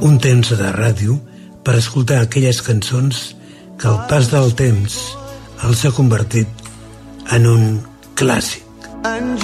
un temps de ràdio per escoltar aquelles cançons que el pas del temps els ha convertit en un clàssic.